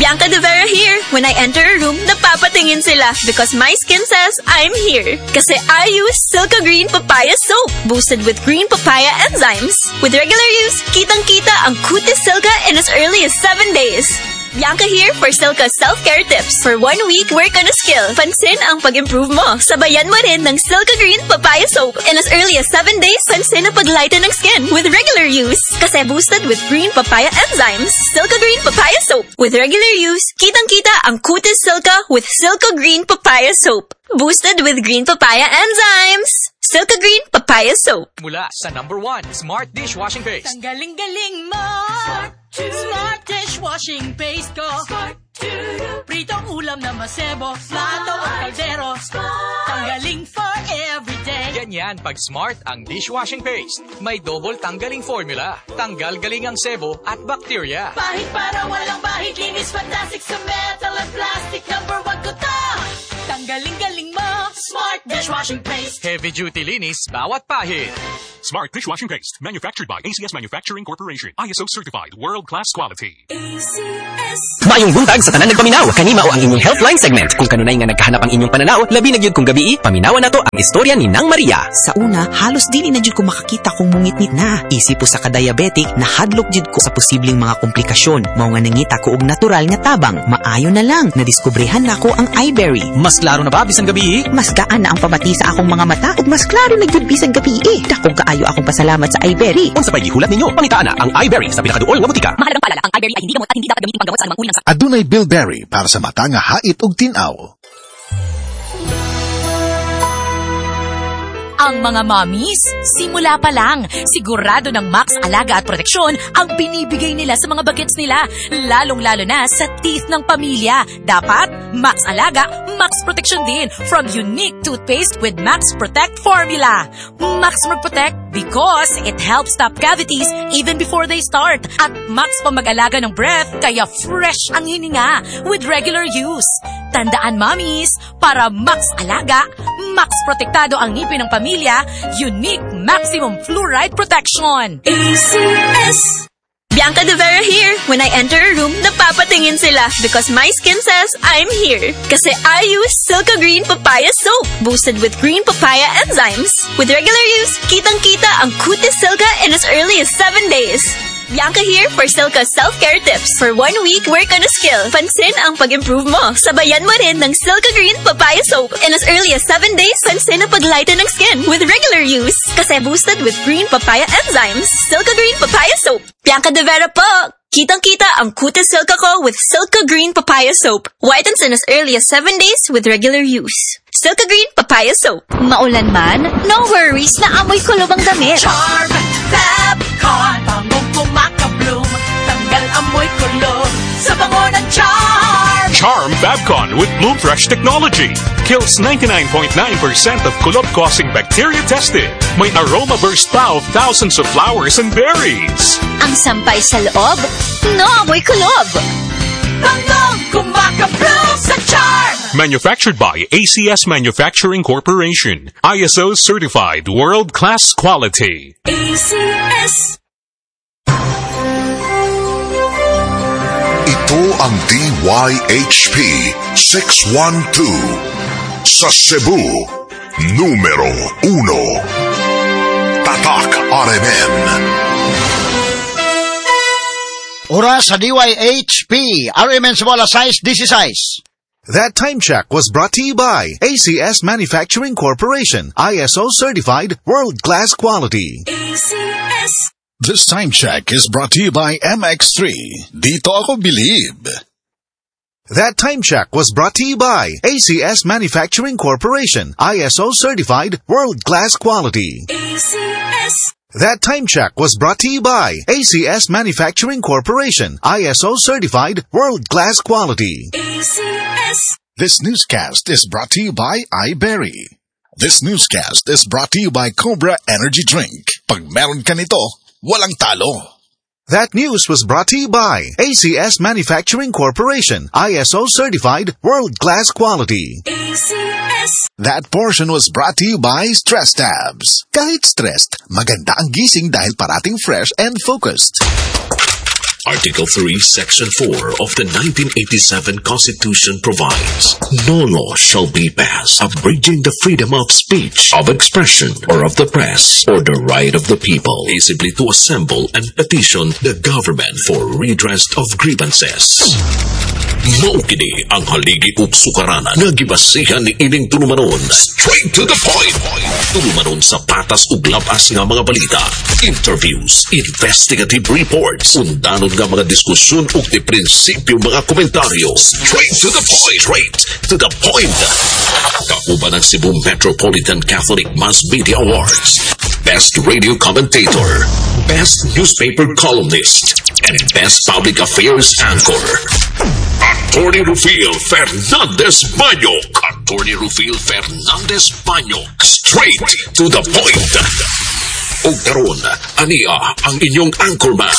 Bianca De Vera here. When I enter a room, napapatingin sila because my skin says I'm here. Kasi I use Silka Green Papaya Soap, boosted with green papaya enzymes. With regular use, kitang-kita ang kutis Silka in as early as 7 days. Bianca here for Silka self-care tips. For 1 week, work on a skill. Pansin ang pag-improve mo. Sabayan mo rin ng Silka Green Papaya Soap. In as early as 7 days, pansin ang paglighten ng skin with regular use. Kasi boosted with green papaya enzymes. Silka Green Papaya Soap. With regular use, kitang-kita ang kutis Silka with Silka Green Papaya Soap. Boosted with green papaya enzymes. Silka Green Papaya Soap. Mula sa #1 Smart Dishwashing Paste. Ang galing-galing mo. Smart Dishwashing Paste ko. Pritong ulam na masebo, plato o kaldero. Tanggaling for everyday. Ganyan pag Smart ang dishwashing paste. May double tanggaling formula. Tanggal galing ang sebo at bacteria. Bahid para walang bahid, linis fantastic sa metal at plastic. #1 ko to. Tanggaling-galing mo. Smart Dishwashing Paste. Heavy duty linis bawat pahid. Smart Dishwashing Paste, manufactured by ACS Manufacturing Corporation. ISO certified, world-class quality. ACS. Mayong buntag sa tanan nagpaminaw. Kanimao ang inyong Healthline segment. Kung kanunay nga nagkahanap ang inyong pananaw, labi na gyud kung gabi, paminawan nato ang istorya ni Nang Maria. Sa una, halos dili na jud ko makakita kung mungit-ngit na. Isip po sa ka-diabetic, nahadlok jud ko sa posibleng mga komplikasyon. Mao nga nangita ko og natural nga tabang. Maayo na lang, nadiskubrehan nako ang iBerry. Mas klaro na ba bisan gabi? Mas gaan na ang pamati sa akong mga mata ug mas klaro na jud bisan gabi. Dakong kaayo akong pasalamat sa iBerry. Unsa pay gihulat ninyo? Pangitaan na ang iBerry sa pinakaduol nga butika. Mahalagang paalala, ang iBerry ay hindi gamot at hindi dapat gamitin panggamot sa anumang uri ng sakit. Adunay bilberry para sa mata nga hait ug tin-aw. Ang mga mommies, simula pa lang, sigurado ng Max Alaga at Proteksyon ang binibigay nila sa mga bagets nila, lalong-lalo na sa teeth ng pamilya. Dapat, Max Alaga, Max Proteksyon din from unique toothpaste with Max Protect formula. Max Protect because it helps stop cavities even before they start. At Max pang mag-alaga ng breath, kaya fresh ang hininga with regular use. Tandaan, mommies, para Max Alaga, Max Protektado ang ngipin ng pamilya, unique maximum fluoride protection. ACS. Bianca De Vera here. When I enter a room, napapatingin sila because my skin says I'm here. Kasi I use Silka Green Papaya Soap, boosted with green papaya enzymes. With regular use, kitang-kita ang kutis Silka in as early as 7 days. Bianca here for Silka self-care tips. For 1 week, work on a skill. Pansin ang pag-improve mo. Sabayan mo rin ng Silka Green Papaya Soap. In as early as 7 days, pansin ang paglighten ng skin with regular use. Kasi boosted with green papaya enzymes. Silka Green Papaya Soap. Bianca De Vera po! Kitang-kita ang kutis Silka ko with Silka Green Papaya Soap. Whitens in as early as 7 days with regular use. Silka Green Papaya Soap. Maulan man, no worries na amoy kulob ang damit. Charm Fabcon, bangong kumaka-bloom. Tanggal amoy kulob sa bango ng Charm. Charm Fabcon with Bloom Fresh technology. Kills 99.9% of kulob-causing bacteria tested. May aroma burst pa of thousands of flowers and berries. Ang sampay sa loob, no amoy kulob. Bangong kumaka-bloom sa Charm. Manufactured by ACS Manufacturing Corporation. ISO certified, world-class quality. ACS. Ito ang DYHP 612 sa Cebu, numero 1. Tatak RMN. Oras sa DYHP, RMN sa bola size, DC size. That time check was brought to you by ACS Manufacturing Corporation, ISO certified, world-class quality. ACS. This time check is brought to you by MX3. Dito ako believe. That time check was brought to you by ACS Manufacturing Corporation, ISO certified, world-class quality. ACS. That time check was brought to you by ACS Manufacturing Corporation, ISO certified, world-class quality. ACS. This newscast is brought to you by iBerry. This newscast is brought to you by Cobra Energy Drink. Pag meron ka nito, walang talo. That news was brought to you by ACS Manufacturing Corporation, ISO certified, world-class quality. ACS. That portion was brought to you by Stress Tabs. Kahit stressed, maganda ang gising dahil parating fresh and focused. Article 3, Section 4 of the 1987 Constitution provides, no law shall be passed abridging the freedom of speech, of expression, or of the press, or the right of the people, peaceably to assemble and petition the government for redress of grievances. Maukini ang haligi ug sukaranan nga gibasihan ni ining tulumanon. Straight to the point. Tulumanon sa patas ug labas nga mga balita, interviews, investigative reports, undanon nga mga diskusyon ug di prinsipyo mga komentaryo. Straight to the point. Straight to the point. Kauban ang Cebu Metropolitan Catholic Mass Media Awards, Best Radio Commentator, Best Newspaper Columnist, and Best Public Affairs Anchor. Attorney Rufil Fernandez-Bañok. Attorney Rufil Fernandez-Bañok. Straight to the point. O karon, ania ang inyong anchorman.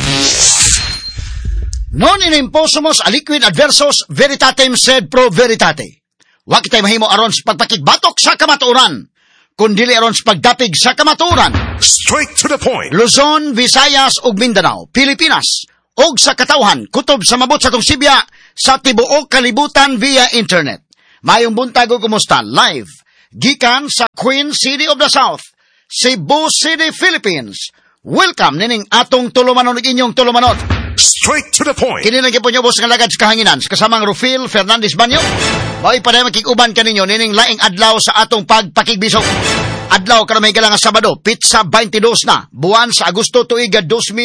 Non inimposumos aliquid adversus veritatem sed pro veritate. Wa kitay mahimo aron sa pagpakigbatok sa kamatuoran, kundili aron sa pagdapig sa kamatuoran. Straight to the point. Luzon, Visayas ug Mindanao, Pilipinas, og sa katawhan kutob sa mabot sa tong Sibya sa tibuok kalibutan via internet. Mayong buntag ug kumusta live gikan sa Queen City of the South, Cebu City, Philippines. Welcome nining atong tulumanon ug inyong tulumanon. Straight to the point. Kini lang gyapon boss nga lagad sa kahanginan kasamang Rufil Fernandez-Bañok. Mao ipaday makig-uban kaninyo nining laing adlaw sa atong pagpakigbisok. Adlaw karon may nga Sabado, pitsa 22 na, buwan sa Agosto tuig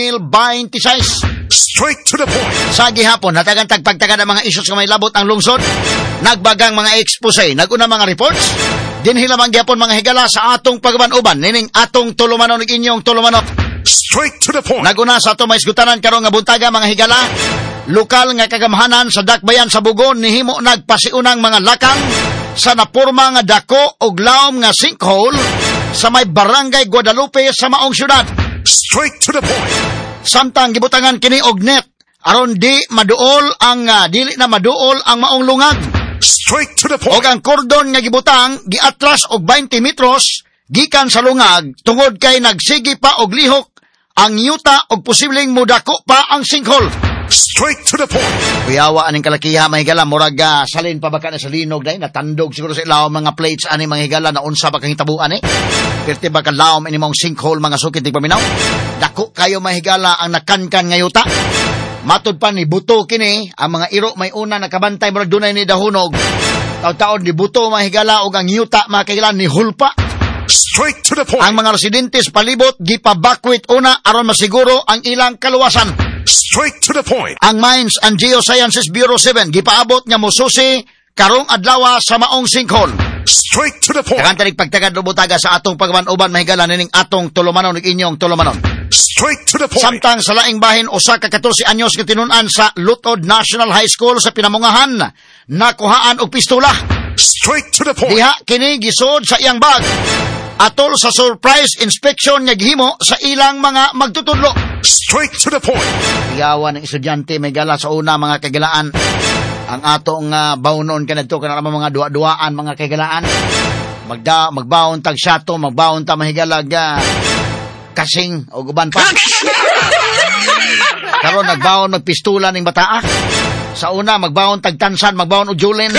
2026. Straight to the point. Sa gihapon, natagan tagpagtagan ang mga issues nga may labot ang lungsod, nagbagang mga expose, naguna mga reports, dinhilamang gihapon mga higala sa atong pagban-uban, nining atong tulumanon ug inyong tulumanok. Straight to the point. Naguna sa atong maisgutanan karon nga buntaga mga higala, lokal nga kagamhanan sa Dakbayan sa Bugon nihimo nagpasiunang mga lakang sa napurma nga dako og lawom nga sinkhole sa may barangay Guadalupe sa maong syudad. Straight to the point. Samtang gibutangan kini og net aron dili na maduol ang maong lungag. Straight to the point. Og ang kordon nga gibutang giatras og 20 metros gikan sa lungag tungod kay nagsigi pa og lihok ang yuta og posibleng mudako pa ang sinkhole. Straight to the point. Kuyawa aning kalakiha mga higala murag salin pa baka na sa linog dai natandog siguro sa ilawom mga plates ani mga higala na unsa ba kang hitabuan perti baka lawom ini mong sinkhole mga sukit tig paminaw. Dako kayo mga higala ang nakankan nga yuta. Matud pa ni buto kini ang mga iro may una nakabantay murag dunay ni dahunog. Taon-taon ni buto mga higala og ang yuta mga higala ni hulpa. Straight to the point. Ang mga residentes palibot gipabakwit una aron masiguro ang ilang kaluwasan. Straight to the point. Ang Mines and Geosciences Bureau 7 gipaabot nga mosusi karong adlaw sa maong sinkhole. Straight to the point. Kagantalig pagtagad lubutaga sa atong pagban-uban mahigala nining atong tulumanon ug inyong tulumanon. Straight to the point. Samtang sa laing bahin usa ka 14 anyos nga tinun-an sa Lutod National High School sa Pinamungahan nakuhaan og pistola. Straight to the point. Diha kini gisod sa iyang bag atol sa surprise inspection nga gihimo sa ilang mga magtutudlo. Straight to the point. Iyawan ng estudyante may gala sa una mga kagalaan. Ang atong bawnon kanadto kana mga duwa-duwaan mga kagalaan. Magbaon tag syato, magbaon ta mahigalag kasing o guban pa. Karon nagbaon magpistola ning bataa. Sa una magbaon tag tansan, magbaon og Julin.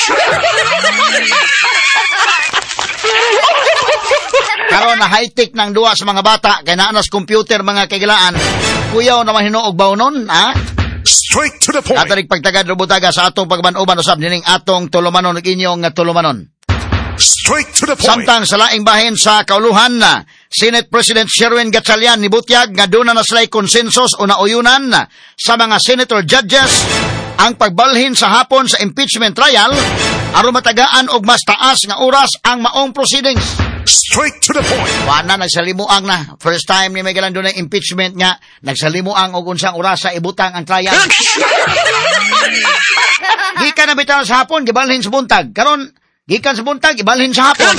Karon na high-tech ng duwa sa mga bata kay naanas computer mga kaigalaan. Kuyaw naman hinuog bawnon, ha? Straight to the point. Katalig pagtagad rubutaga sa atong pagban-uban usab nining atong tulumanon ug inyong tulumanon. Straight to the point. Samtang sa laing bahin sa kauluhan na Senate President Sherwin Gatchalian ni butyag nga doon na sila'y konsensus o nauyunan sa mga senator judges ang pagbalhin sa hapon sa impeachment trial aron matagaan og mas taas nga oras ang maong proceedings. Straight to the point. Wana nagsalimuang na. First time ni may galan doon ng impeachment nga, nagsalimuang og unsang oras sa ibutang ang trial. Gikan na bitaw sa hapon, gibalhin sa buntag. Karon, gikan sa buntag, gibalhin sa hapon.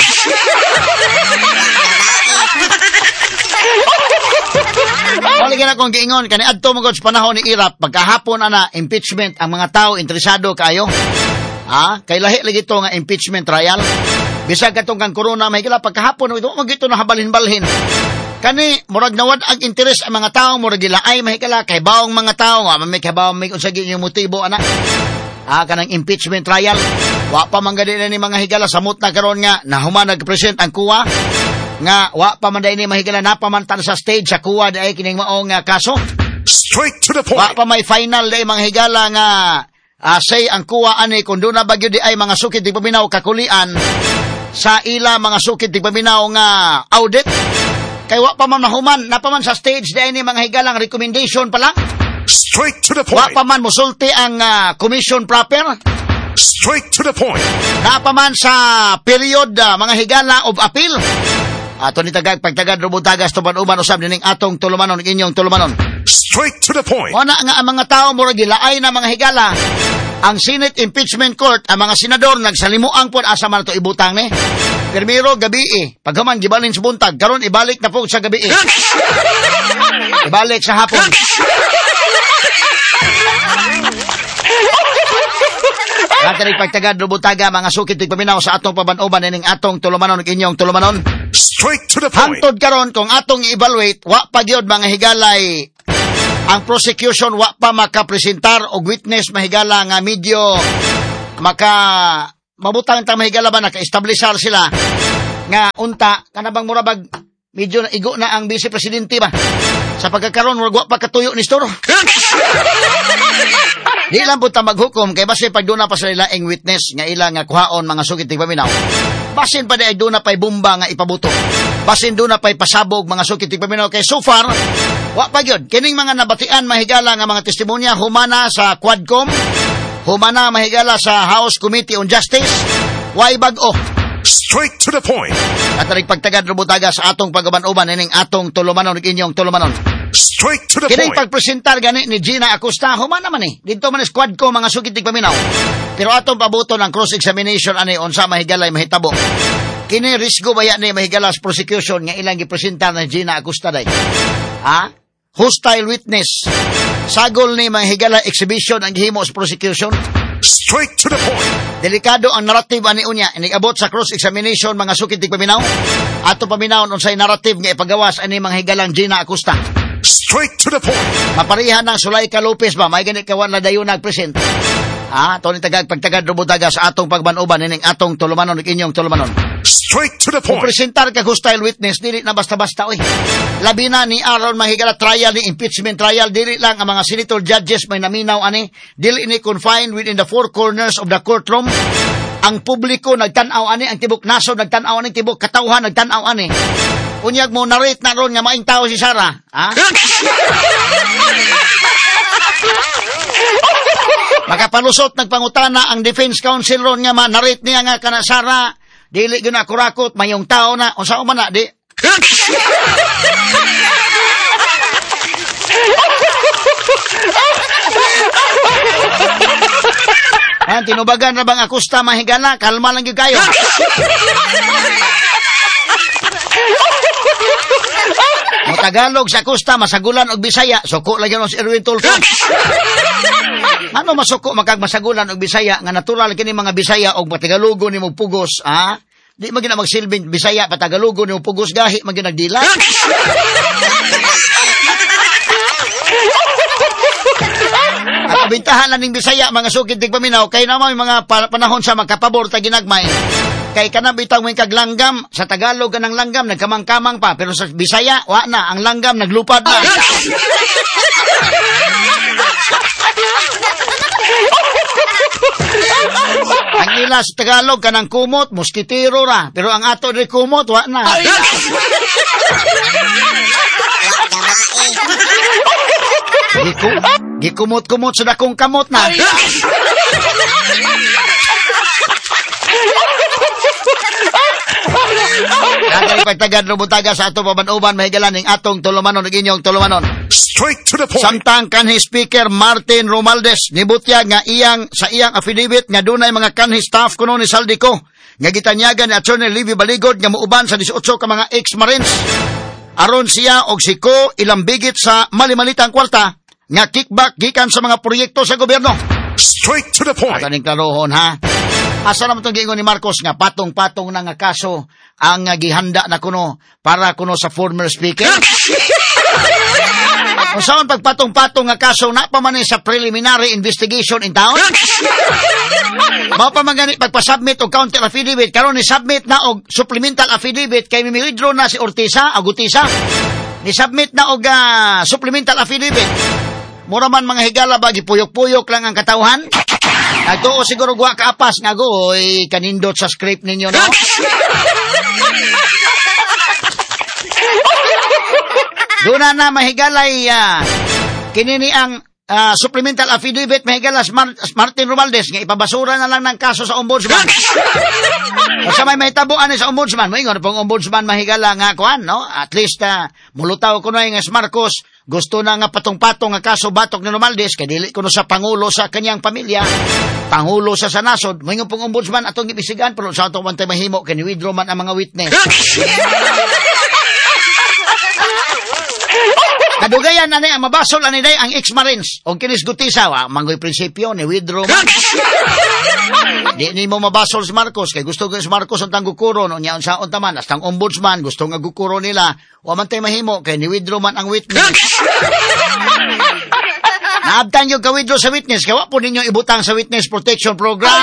Waligyan akong giingon, kaniadto magod sa panahon ni Irap, pagkahapon ana, impeachment, ang mga tao interesado kayo. Kay lahi lagi ito nga impeachment trial. Bisag katong kang corona, may gila pagkahapon, ito magito na habalhin-balhin. Kani, murag nawad ang interes ang mga tao, murag gilaay mahigala, kay baong mga tao, nga, may kabaong may unsagi yung motibo, anak. Kanang impeachment trial. Wa pa man gadi ni mga higala, samot na karon nga, nahuman nag-present ang kuwa, nga, wa pa man ni mahigala, napamantan sa stage, sa kuwa, di ay kining maong kaso. Straight to the point. Wa pa may final, di mga higala nga, say ang kuwa, ani, kung doon na bagyo di ay mga sukit, di paminaw kakulian, sa ila mga sukit, di paminaw nga audit, kay wa pa man nahuman, napaman sa stage, dahil ni mga higalang recommendation pa lang. Straight to the point. Wa pa man musulti ang commission proper. Straight to the point. Napaman sa period, mga higala of appeal. Ato ni tagag, pagtagad, rubutagas, tuban-uban, usab nining atong tulumanon, inyong tulumanon. Straight to the point. Wala nga ang mga tao, mura gilaay na mga higala. Ang Senate Impeachment Court, ang mga senador, nagsalimuang po, asa man ito ibutang ni. Primero, gabi pagkaman, gibalin sa buntag, karon ibalik na po sa gabi ibalik sa hapon. Katarig pagtagad, rubutaga, mga sukit, paminaw sa atong paban-uban, ining atong tulumanon, inyong tulumanon. Straight to the point. Hantod karon, kung atong i-evaluate, wa pa gyud mga higalay, ang prosecution wa pa makapresentar og witness mahigala nga medyo mabutang ta mahigala ba naka-establishar sila nga unta kanabang murabag medyo naigo na ang vice presidente ba sa pagkakaroon wa pa katuyo ni store. Di lang po ta maghukom kay base pag doon na pa sa ilaing witness nga ilang nga kuhaon mga sukit tig paminaw. Basin pa di doon na pa'y bomba nga ipabuto. Basin doon na pa'y pasabog mga sukit tig paminaw kay so far wa pa gyud kining mga nabatian mahigala nga mga testimonya humana sa Quadcom, humana mahigala sa House Committee on Justice, way bag-o. Straight to the point. At pagtagad rubutaga sa atong pagaban-uban ining atong tulumanon inyong tulumanon. Straight to the kining point. pagpresentar gani ni Gina Acosta humana man dito man Quadcom mga sukit tig paminaw. Pero atong pabuto ng cross-examination ani unsa mahigalay mahitabo. Kini risgo baya ni mahigala sa prosecution nga ilang gipresentar ni Gina Acosta day. Hostile witness. Sagol ni mahigala exhibition ang gihimo sa prosecution. Straight to the point. Delikado ang narrative ani unya inigabot sa cross-examination mga sukit tig paminaw. Ato paminawon unsay narrative nga ipagawas ani mga higalang Gina Acosta. Straight to the point. Maparihan ng Sulaika Lopez ba may ganit kawan na dayon nagpresent. Tony tagag pagtagad rubutaga sa atong pagbanuban ining atong tulumanon inyong tulumanon. Straight to the point. Kung presentar ka hostile witness, dili na basta-basta, oy. Labi na ni Aaron mahigala trial, ni impeachment trial, dili lang ang mga senator judges may naminaw, ani. Dili ni confined within the four corners of the courtroom. Ang publiko nagtanaw, ani. Ang tibok naso nagtanaw, ani. Tibok katauhan nagtanaw, ani. Unyag mo, narrate na ron nga maing tao si Sarah. Makapalusot, nagpangutana ang defense counsel ron nga narrate niya nga kana Sarah. Dili gyud na kurakot mayong tao na unsa man na di. Tinubagan ra bang Acosta mahigala, kalma lang gyud kayo. Mo Tagalog sa Acosta masagulan og Bisaya, suko lang gyud si Erwin Tulfo. Ano masuko makag masagulan og Bisaya nga natural kini mga Bisaya og Patagalugo nimo pugos, Di magina magsilbing Bisaya Patagalugo nimo pugos gahi magina nagdila. At bintahan lang ning Bisaya mga sukid tig paminaw kay naman mga panahon sa magkapabor ta ginagmay. Kay kana bitaw mo kag langgam sa Tagalog kanang langgam nagkamang-kamang pa pero sa Bisaya wa na ang langgam naglupad na. Ang ila sa Tagalog kanang kumot moskitero ra pero ang ato di kumot wa na. Gikumot-kumot sa dakong kamot na. Kagay pagtagad rubutaga sa ato paban-uban mahigalan ning atong tulumanon ug inyong tulumanon. Straight to the point. Samtang kanhi Speaker Martin Romualdez nibutya nga sa iyang affidavit nga dunay mga kanhi staff kuno ni Saldico nga gitanyagan ni Attorney Livy Baligod nga muuban sa 18 ka mga ex-Marines. Aron siya og si Ko ilambigit sa mali-malitang kwarta nga kickback gikan sa mga proyekto sa gobyerno. Straight to the point. Ataning klarohon Asa naman itong giingon ni Marcos nga patong-patong na nga kaso ang gihanda na kuno para kuno sa former speaker? Kung saan pagpatong-patong nga kaso na pa man sa preliminary investigation in town? Mao pa man gani pagpasubmit og counter affidavit karon ni submit na og supplemental affidavit kay mi-withdraw na si Ortiza. Ni submit na og supplemental affidavit. Mura man mga higala ba gipuyok-puyok lang ang katawhan? Nagtuo siguro guwa kaapas nga goy kanindot sa script ninyo, no? Doon na mahigalay kinini ang supplemental affidavit mahigalas Martin Romualdez nga ipabasura na lang ng kaso sa ombudsman. Sa may mahitabuan sa ombudsman, moingon pong ombudsman mahigala nga kuan, no? At least mulutaw ko na nga si Marcos gusto na nga patong-patong nga kaso batok ni Romualdez kay dili kuno sa pangulo sa kanyang pamilya, pangulo sa nasod. Moingon pong ombudsman atong gibisigan pero sa ato man tay mahimo kay ni-withdraw man ang mga witness. Kadugayan na ang mabasol ani day ang ex-marines o kinis Gutisa manggoy prinsipyo ni withdraw man. Di ni mo mabasol si Marcos kay gusto ko si Marcos ang tanggukuro no nya unsa unta man astang ombudsman gusto nga gukuro nila wa man tay mahimo kay ni withdraw man ang witness. Naabtan yung ka-withdraw sa witness kaya wa po ninyo ibutang sa witness protection program.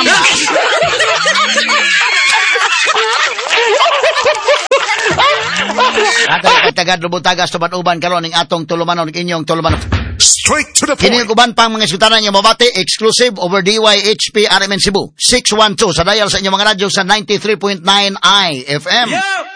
Atay tagad lubutagas tuban-uban karon ning atong tulumanon inyong tulumanon. Straight to the Kini point. uban pang mga sutanan niyo mabati exclusive over DYHP RMN Cebu 612 sa dial sa inyong mga radyo sa 93.9 IFM.